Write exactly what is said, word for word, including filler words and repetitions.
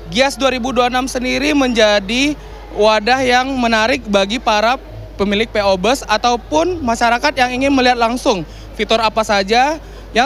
Gias dua ribu dua puluh enam sendiri menjadi wadah yang menarik bagi para pemilik P O Bus ataupun masyarakat yang ingin melihat langsung fitur apa saja